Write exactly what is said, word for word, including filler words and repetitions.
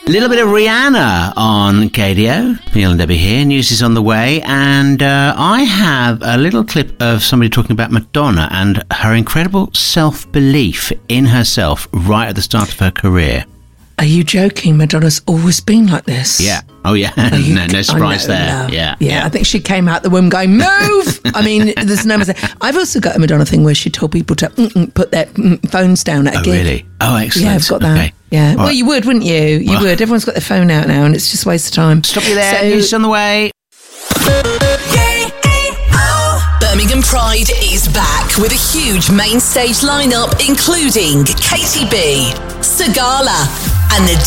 A little bit of Rihanna on K D O. Neil and Debbie here. News is on the way, and uh, I have a little clip of somebody talking about Madonna and her incredible self-belief in herself right at the start of her career. Are you joking? Madonna's always been like this. Yeah. Oh, yeah. You, no, no surprise know, there. No. Yeah, yeah. yeah. I think she came out the womb going, move! I mean, there's no mistake. I've also got a Madonna thing where she told people to mm-mm, put their mm, phones down at a Oh, gig. really? Oh, excellent. Yeah, I've got that. Okay. Yeah. All Well, right. you would, wouldn't you? You Well, would. Everyone's got their phone out now, and it's just a waste of time. Stop you there. So, News is on the way. Birmingham Pride is back with a huge main stage lineup, including Katy B, Sagala, and the